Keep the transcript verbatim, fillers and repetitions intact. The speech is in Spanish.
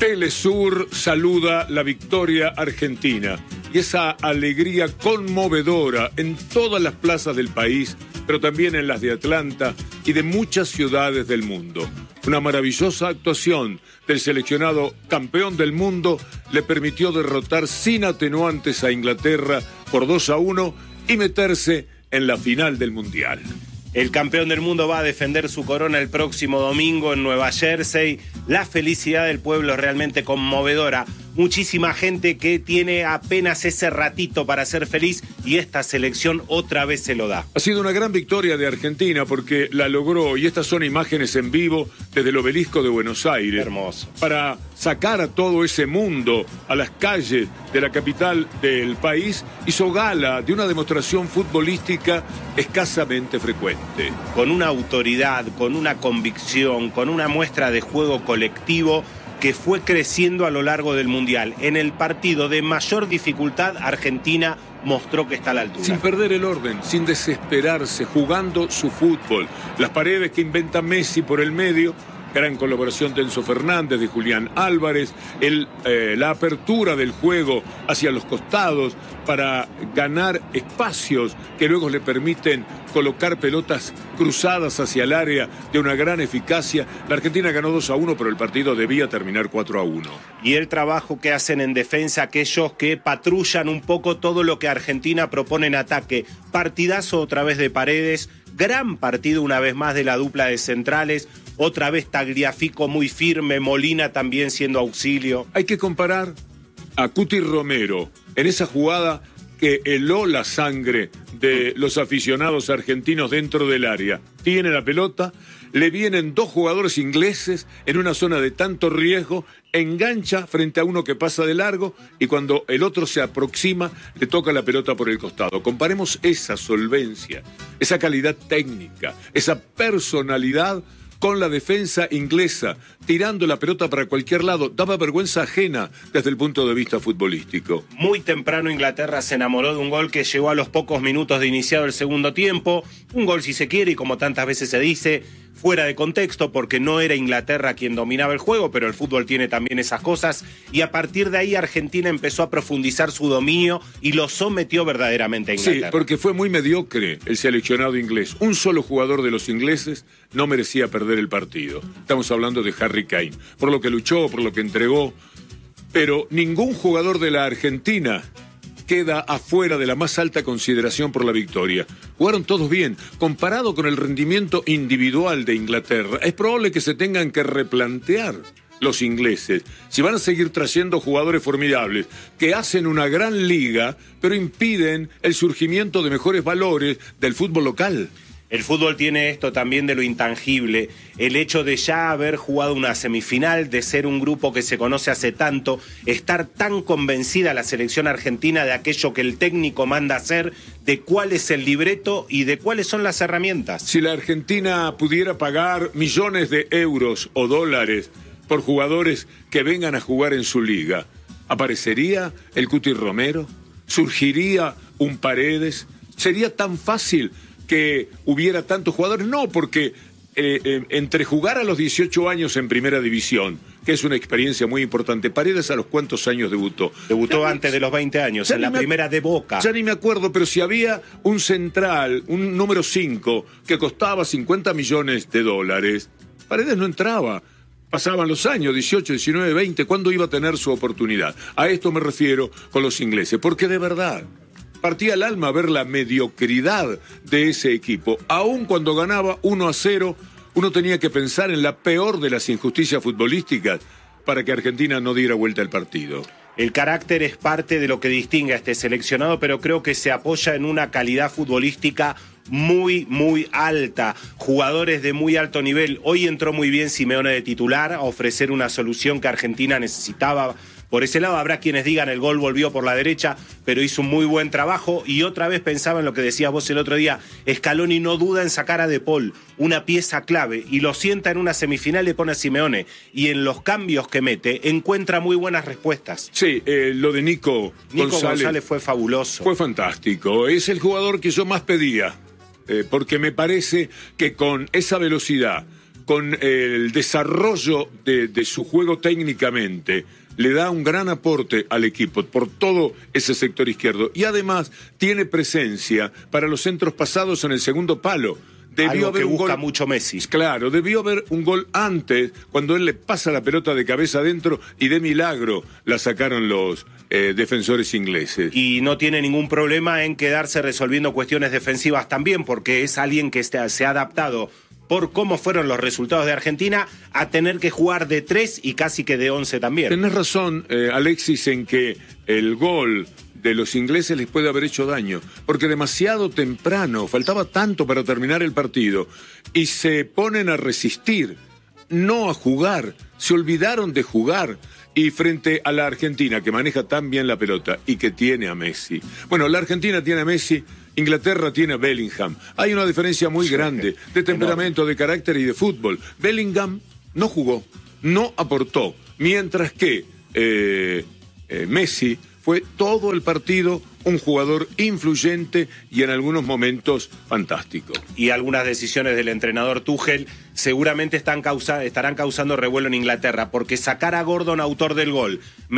Telesur saluda la victoria argentina y esa alegría conmovedora en todas las plazas del país, pero también en las de Atlanta y de muchas ciudades del mundo. Una maravillosa actuación del seleccionado campeón del mundo le permitió derrotar sin atenuantes a Inglaterra por dos a uno y meterse en la final del Mundial. El campeón del mundo va a defender su corona el próximo domingo en Nueva Jersey. La felicidad del pueblo es realmente conmovedora. Muchísima gente que tiene apenas ese ratito para ser feliz y esta selección otra vez se lo da. Ha sido una gran victoria de Argentina porque la logró, y estas son imágenes en vivo desde el Obelisco de Buenos Aires. Hermoso. Para sacar a todo ese mundo a las calles de la capital del país, hizo gala de una demostración futbolística escasamente frecuente. Con una autoridad, con una convicción, con una muestra de juego colectivo que fue creciendo a lo largo del Mundial. En el partido de mayor dificultad, Argentina mostró que está a la altura. Sin perder el orden, sin desesperarse, jugando su fútbol. Las paredes que inventa Messi por el medio, gran colaboración de Enzo Fernández, de Julián Álvarez, el, eh, la apertura del juego hacia los costados para ganar espacios que luego le permiten colocar pelotas cruzadas hacia el área de una gran eficacia. La Argentina ganó dos a uno, pero el partido debía terminar cuatro a uno. Y el trabajo que hacen en defensa aquellos que patrullan un poco todo lo que Argentina propone en ataque. Partidazo otra vez de Paredes, gran partido una vez más de la dupla de centrales. Otra vez Tagliafico muy firme, Molina también siendo auxilio. Hay que comparar a Cuti Romero en esa jugada que heló la sangre de los aficionados argentinos dentro del área. Tiene la pelota, le vienen dos jugadores ingleses en una zona de tanto riesgo, engancha frente a uno que pasa de largo y cuando el otro se aproxima le toca la pelota por el costado. Comparemos esa solvencia, esa calidad técnica, esa personalidad con la defensa inglesa, tirando la pelota para cualquier lado. Daba vergüenza ajena desde el punto de vista futbolístico. Muy temprano Inglaterra se enamoró de un gol que llegó a los pocos minutos de iniciado el segundo tiempo. Un gol, si se quiere, y como tantas veces se dice, fuera de contexto, porque no era Inglaterra quien dominaba el juego, pero el fútbol tiene también esas cosas. Y a partir de ahí Argentina empezó a profundizar su dominio y lo sometió verdaderamente a Inglaterra. Sí, porque fue muy mediocre el seleccionado inglés. Un solo jugador de los ingleses no merecía perder el partido. Estamos hablando de Harry Kane, por lo que luchó, por lo que entregó, pero ningún jugador de la Argentina queda afuera de la más alta consideración por la victoria. Jugaron todos bien. Comparado con el rendimiento individual de Inglaterra, es probable que se tengan que replantear los ingleses si van a seguir trayendo jugadores formidables que hacen una gran liga, pero impiden el surgimiento de mejores valores del fútbol local. El fútbol tiene esto también de lo intangible, el hecho de ya haber jugado una semifinal, de ser un grupo que se conoce hace tanto, estar tan convencida la selección argentina de aquello que el técnico manda hacer, de cuál es el libreto y de cuáles son las herramientas. Si la Argentina pudiera pagar millones de euros o dólares por jugadores que vengan a jugar en su liga, ¿aparecería el Cuti Romero? ¿Surgiría un Paredes? ¿Sería tan fácil que hubiera tantos jugadores? No, porque eh, eh, entre jugar a los dieciocho años en primera división, que es una experiencia muy importante. Paredes, ¿a los cuántos años debutó? Debutó ya, antes de los veinte años, en la me, primera de Boca. Ya ni me acuerdo, pero si había un central, un número cinco, que costaba cincuenta millones de dólares, Paredes no entraba. Pasaban los años, dieciocho, diecinueve, veinte, ¿cuándo iba a tener su oportunidad? A esto me refiero con los ingleses, porque de verdad partía el alma ver la mediocridad de ese equipo. Aun cuando ganaba uno a cero, uno tenía que pensar en la peor de las injusticias futbolísticas para que Argentina no diera vuelta al partido. El carácter es parte de lo que distingue a este seleccionado, pero creo que se apoya en una calidad futbolística muy, muy alta. Jugadores de muy alto nivel. Hoy entró muy bien Simeone de titular a ofrecer una solución que Argentina necesitaba. Por ese lado habrá quienes digan el gol volvió por la derecha, pero hizo un muy buen trabajo. Y otra vez pensaba en lo que decías vos el otro día. Scaloni no duda en sacar a De Paul, una pieza clave, y lo sienta en una semifinal, le pone a Simeone. Y en los cambios que mete, encuentra muy buenas respuestas. Sí, eh, lo de Nico, Nico González, González fue fabuloso. Fue fantástico. Es el jugador que yo más pedía, eh, porque me parece que con esa velocidad, con el desarrollo de, de su juego técnicamente, le da un gran aporte al equipo por todo ese sector izquierdo. Y además tiene presencia para los centros pasados en el segundo palo. Debió Algo haber que un busca gol, mucho Messi. Claro, debió haber un gol antes, cuando él le pasa la pelota de cabeza adentro y de milagro la sacaron los eh, defensores ingleses. Y no tiene ningún problema en quedarse resolviendo cuestiones defensivas también, porque es alguien que se ha adaptado por cómo fueron los resultados de Argentina a tener que jugar de tres y casi que de once también. Tenés razón, eh, Alexis, en que el gol de los ingleses les puede haber hecho daño, porque demasiado temprano, faltaba tanto para terminar el partido, y se ponen a resistir, no a jugar, se olvidaron de jugar, y frente a la Argentina, que maneja tan bien la pelota y que tiene a Messi. Bueno, la Argentina tiene a Messi, Inglaterra tiene a Bellingham. Hay una diferencia muy sí, grande de temperamento, de carácter y de fútbol. Bellingham no jugó, no aportó, mientras que eh, eh, Messi fue todo el partido un jugador influyente y en algunos momentos fantástico. Y algunas decisiones del entrenador Tuchel seguramente están causa, estarán causando revuelo en Inglaterra, porque sacar a Gordon, autor del gol,